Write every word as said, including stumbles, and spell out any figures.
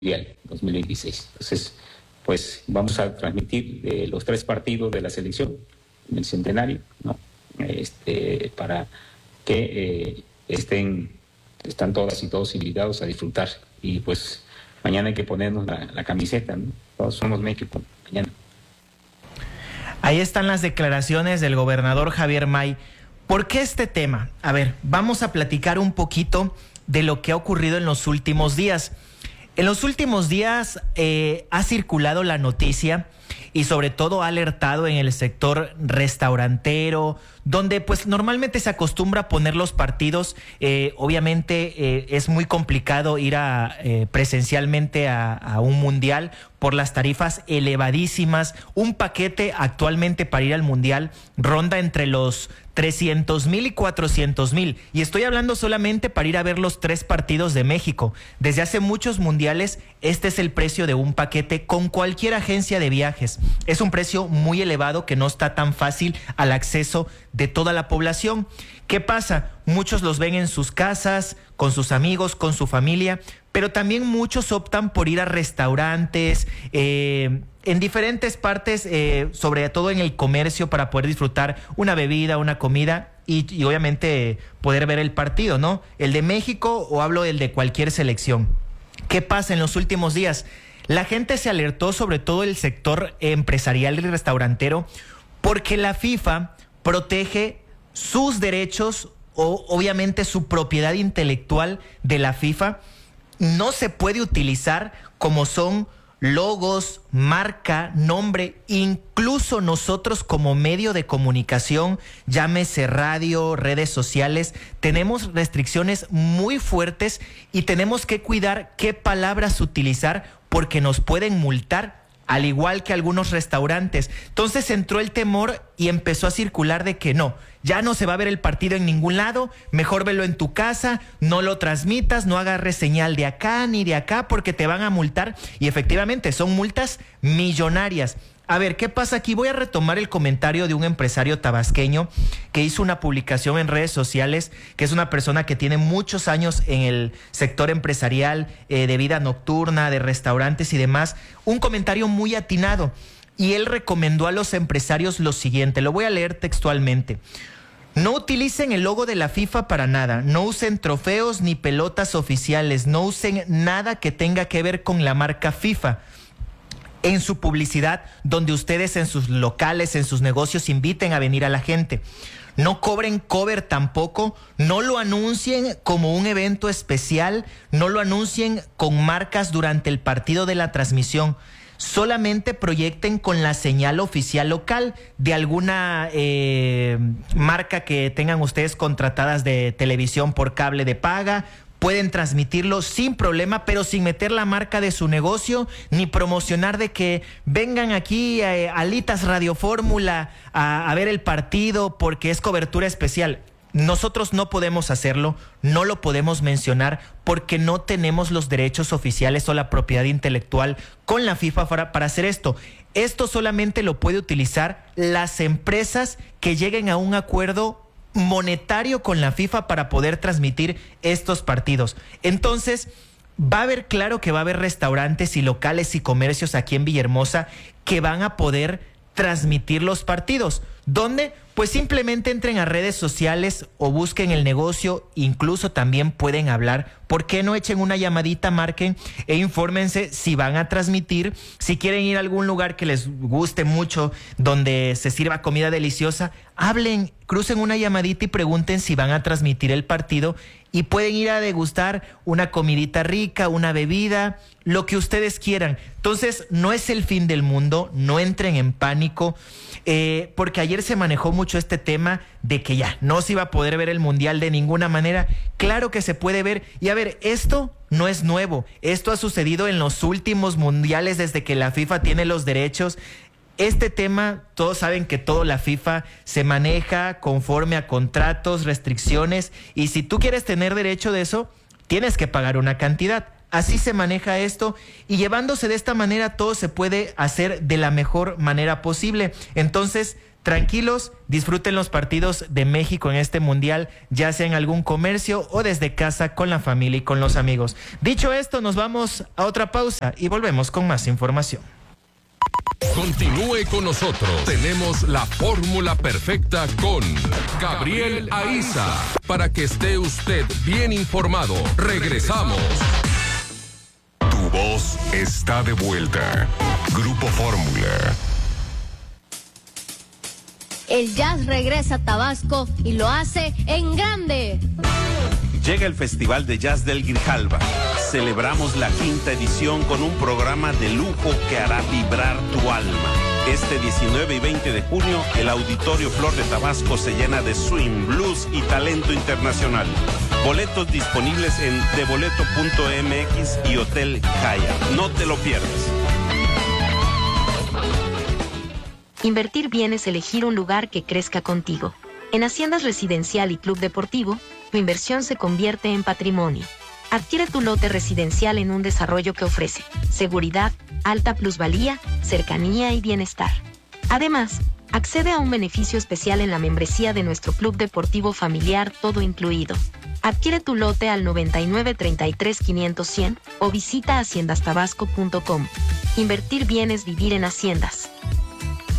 dos mil veintiséis. Entonces, pues vamos a transmitir eh, los tres partidos de la selección en el centenario, ¿no? Este, para que eh, estén, están todas y todos invitados a disfrutar. Y pues mañana hay que ponernos la, la camiseta, ¿no? Todos somos México, mañana. Ahí están las declaraciones del gobernador Javier May. ¿Por qué este tema? A ver, vamos a platicar un poquito de lo que ha ocurrido en los últimos días. En los últimos días eh, ha circulado la noticia y sobre todo ha alertado en el sector restaurantero, donde pues normalmente se acostumbra a poner los partidos. Eh, obviamente eh, es muy complicado ir a, eh, presencialmente a, a un mundial por las tarifas elevadísimas. Un paquete actualmente para ir al mundial ronda entre los trescientos mil y cuatrocientos mil. Y estoy hablando solamente para ir a ver los tres partidos de México. Desde hace muchos mundiales, este es el precio de un paquete con cualquier agencia de viajes. Es un precio muy elevado que no está tan fácil al acceso de toda la población. ¿Qué pasa? Muchos los ven en sus casas, con sus amigos, con su familia, pero también muchos optan por ir a restaurantes, eh, en diferentes partes, eh, sobre todo en el comercio, para poder disfrutar una bebida, una comida y, y obviamente poder ver el partido, ¿no? El de México o hablo del de cualquier selección. ¿Qué pasa en los últimos días? La gente se alertó, sobre todo el sector empresarial y restaurantero, porque la FIFA protege sus derechos o obviamente su propiedad intelectual de la FIFA. No se puede utilizar como son logos, marca, nombre, incluso nosotros como medio de comunicación, llámese radio, redes sociales, tenemos restricciones muy fuertes y tenemos que cuidar qué palabras utilizar porque nos pueden multar, al igual que algunos restaurantes. Entonces entró el temor y empezó a circular de que no, ya no se va a ver el partido en ningún lado, mejor velo en tu casa, no lo transmitas, no agarres señal de acá ni de acá porque te van a multar. Y efectivamente son multas millonarias. A ver, ¿qué pasa aquí? Voy a retomar el comentario de un empresario tabasqueño que hizo una publicación en redes sociales, que es una persona que tiene muchos años en el sector empresarial, eh, de vida nocturna, de restaurantes y demás. Un comentario muy atinado. Y él recomendó a los empresarios lo siguiente, lo voy a leer textualmente. No utilicen el logo de la FIFA para nada, no usen trofeos ni pelotas oficiales, no usen nada que tenga que ver con la marca FIFA en su publicidad, donde ustedes en sus locales, en sus negocios inviten a venir a la gente. No cobren cover tampoco, no lo anuncien como un evento especial, no lo anuncien con marcas durante el partido de la transmisión. Solamente proyecten con la señal oficial local de alguna eh, marca que tengan ustedes contratadas de televisión por cable de paga. Pueden transmitirlo sin problema, pero sin meter la marca de su negocio, ni promocionar de que vengan aquí a, a Alitas Radio Fórmula a, a ver el partido porque es cobertura especial. Nosotros no podemos hacerlo, no lo podemos mencionar porque no tenemos los derechos oficiales o la propiedad intelectual con la FIFA para, para hacer esto. Esto solamente lo puede utilizar las empresas que lleguen a un acuerdo monetario con la FIFA para poder transmitir estos partidos. Entonces, va a haber, claro que va a haber restaurantes y locales y comercios aquí en Villahermosa que van a poder transmitir los partidos. ¿Dónde? Pues simplemente entren a redes sociales o busquen el negocio, incluso también pueden hablar. ¿Por qué no echen una llamadita, marquen e infórmense si van a transmitir? Si quieren ir a algún lugar que les guste mucho, donde se sirva comida deliciosa, hablen, crucen una llamadita y pregunten si van a transmitir el partido y pueden ir a degustar una comidita rica, una bebida, lo que ustedes quieran. Entonces, no es el fin del mundo, no entren en pánico, eh, porque ayer se manejó mucho este tema de que ya no se iba a poder ver el mundial de ninguna manera. Claro que se puede ver. Y a ver, esto no es nuevo. Esto ha sucedido en los últimos mundiales desde que la FIFA tiene los derechos. Este tema, todos saben que todo la FIFA se maneja conforme a contratos, restricciones, y si tú quieres tener derecho de eso, tienes que pagar una cantidad. Así se maneja esto y llevándose de esta manera todo se puede hacer de la mejor manera posible. Entonces, tranquilos, disfruten los partidos de México en este mundial, ya sea en algún comercio o desde casa con la familia y con los amigos. Dicho esto, nos vamos a otra pausa y volvemos con más información. Continúe con nosotros. Tenemos la fórmula perfecta con Gabriel Aiza para que esté usted bien informado. Regresamos. Tu voz está de vuelta. Grupo Fórmula. El jazz regresa a Tabasco y lo hace en grande. Llega el Festival de Jazz del Grijalba. Celebramos la quinta edición con un programa de lujo que hará vibrar tu alma. Este diecinueve y veinte de junio, el Auditorio Flor de Tabasco se llena de swing, blues y talento internacional. Boletos disponibles en deboleto punto m x y Hotel Hyatt. No te lo pierdas. Invertir bien es elegir un lugar que crezca contigo. En Haciendas Residencial y Club Deportivo, tu inversión se convierte en patrimonio. Adquiere tu lote residencial en un desarrollo que ofrece seguridad, alta plusvalía, cercanía y bienestar. Además, accede a un beneficio especial en la membresía de nuestro Club Deportivo Familiar, todo incluido. Adquiere tu lote al noventa y nueve, treinta y tres, quinientos, cien o visita haciendas tabasco punto com. Invertir bien es vivir en Haciendas.